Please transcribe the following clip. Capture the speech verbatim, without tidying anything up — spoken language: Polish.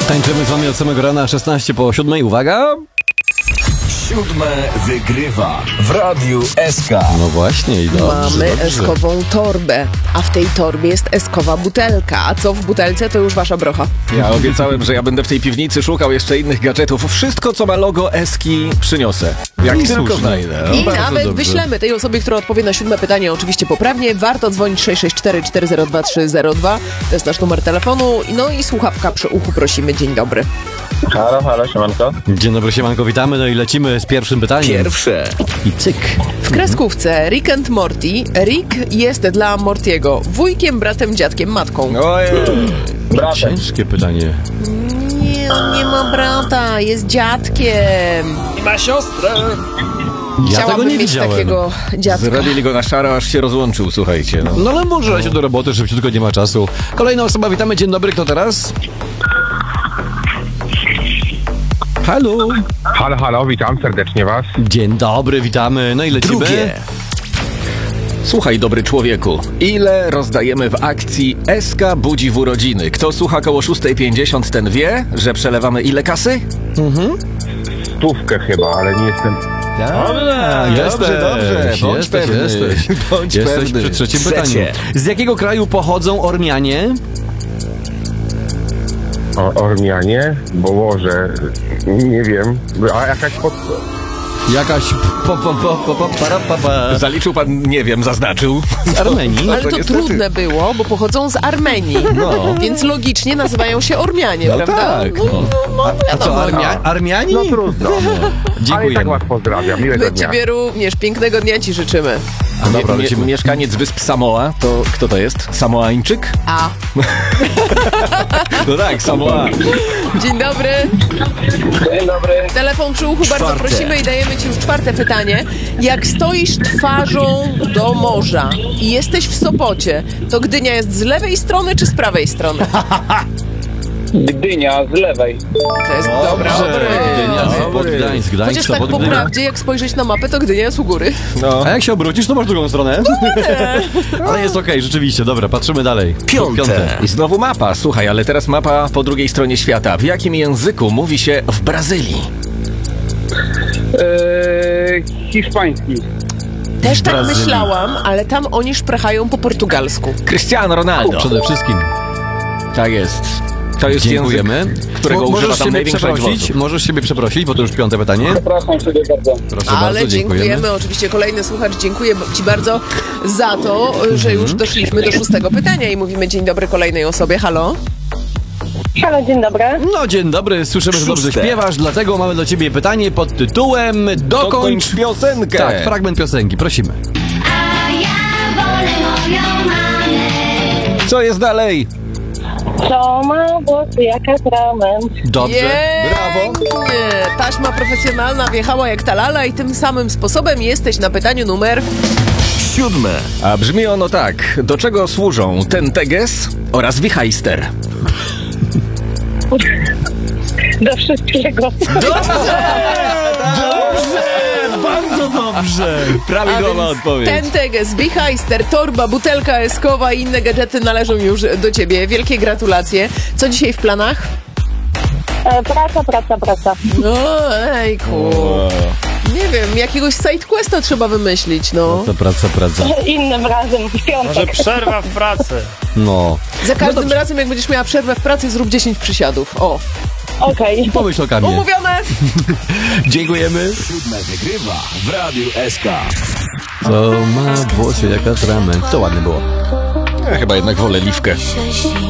Tańczymy z wami od samego rana, szesnaście po siódmej. Uwaga! Siódme wygrywa w Radiu S K. No właśnie i dobrze, Mamy dobrze. eskową torbę, a w tej torbie jest eskowa butelka. A co w butelce, to już wasza brocha. Ja obiecałem, że ja będę w tej piwnicy szukał jeszcze innych gadżetów. Wszystko, co ma logo Eski, przyniosę. Jak I tylko słusznie. znajdę. I bardzo nawet dobrze. wyślemy tej osobie, która odpowie na siódme pytanie, oczywiście poprawnie. Warto dzwonić sześć sześć cztery cztery zero dwa trzy zero dwa. To jest nasz numer telefonu. No i słuchawka przy uchu prosimy. Dzień dobry. Halo, halo, siemanko. Dzień dobry, siemanko, witamy, no i lecimy z pierwszym pytaniem. Pierwsze. I cyk. W kreskówce Rick and Morty Rick jest dla Mortiego wujkiem, bratem, dziadkiem, matką. Ojej. Bratem. Ciężkie pytanie. Nie, nie ma brata, jest dziadkiem. I ma siostrę. Ja Chciałabym tego nie mieć widziałem. takiego dziadka. Zrobili go na szaro, aż się rozłączył, słuchajcie. No. No ale może lecieć do roboty, szybciutko, nie ma czasu. Kolejna osoba, witamy, dzień dobry, kto teraz? Halo. Halo, halo, witam serdecznie was. Dzień dobry, witamy, no i lecimy. Drugie. Słuchaj, dobry człowieku, ile rozdajemy w akcji S K budzi w urodziny? Kto słucha koło szósta pięćdziesiąt, ten wie, że przelewamy ile kasy? Stówkę chyba, ale nie jestem... Dobra, Jesteś, dobrze, dobrze. Bądź jesteś, pewny. jesteś. Bądź Jesteś pewny. przy trzecim Trzecie. pytaniu. Z jakiego kraju pochodzą Ormianie? O, Ormianie? Bo może... Nie wiem. A jakaś pod... Jakaś po, po, po, po, po, para, pa, pa. Zaliczył pan, nie wiem, zaznaczył. Z Armenii. Ale to niestety. trudne było, bo pochodzą z Armenii. No. Więc logicznie nazywają się Ormianie, No prawda? tak, No, no. no, no, A co, wiadomo. Armia, Armiani? No trudno. Ale i tak Dziękujemy. was pozdrawiam. Miłego My dnia. ciebie również. Pięknego dnia ci życzymy. A dobra, Mie- lecimy. mieszkaniec wysp Samoa, to kto to jest? Samoańczyk? A. No tak, Samoa. Dzień dobry. Dzień dobry. Telefon przy uchu, bardzo prosimy i dajemy ci już czwarte pytanie. Jak stoisz twarzą do morza i jesteś w Sopocie, to Gdynia jest z lewej strony czy z prawej strony? Gdynia z lewej. To jest dobre. Gdynia, Sopot, Dobry. Gdańsk, Gdańsk, Chociaż tak Sopot, po Gdynia. prawdzie, jak spojrzeć na mapę, to Gdynia jest u góry. No. A jak się obrócisz, to masz drugą stronę. Ale jest okej, rzeczywiście. Dobra, patrzymy dalej. Piąte. I znowu mapa. Słuchaj, ale teraz mapa po drugiej stronie świata. W jakim języku mówi się w Brazylii? Eee, hiszpański. Też tak Brazylii. myślałam, ale tam oni szprechają po portugalsku. Cristiano Ronaldo. Przede wszystkim. Tak jest. To jest Dziękujemy. język, którego Mo- używa możesz tam siebie największa przeprosić, osób. możesz siebie przeprosić, bo to już piąte pytanie. Przepraszam sobie bardzo. Proszę Ale bardzo, dziękujemy. dziękujemy. Oczywiście kolejny słuchacz, dziękuję ci bardzo za to, że już doszliśmy do szóstego pytania i mówimy dzień dobry kolejnej osobie. Halo? Halo, dzień dobry. No dzień dobry, słyszymy, że dobrze Szóste. śpiewasz, dlatego mamy do ciebie pytanie pod tytułem Dokończ... Dokończ piosenkę. Tak, fragment piosenki, prosimy. Co jest dalej? Co ma włosy jak atrament? Dobrze, brawo. Pięknie. Taśma profesjonalna wjechała jak ta lala i tym samym sposobem jesteś na pytaniu numer... Siódme. A brzmi ono tak. Do czego służą ten teges oraz wichajster? Do wszystkiego. Bardzo dobrze. Prawidłowa odpowiedź. Ten teges, wichajster, torba, butelka eskowa i inne gadżety należą już do ciebie. Wielkie gratulacje. Co dzisiaj w planach? E, praca, praca, praca. No, ejku. Nie wiem, jakiegoś sidequesta trzeba wymyślić, no. To praca, praca. Innym razem, w piątek. Przerwa w pracy. No. Za każdym razem, jak będziesz miała przerwę w pracy, zrób dziesięć przysiadów. O, Okej. Pomyśl o kamie. umówione! Dziękujemy. Siódme wygrywa w Radiu S K. Co ma włosy jak atrament. To ładne było. Ja chyba jednak wolę liwkę.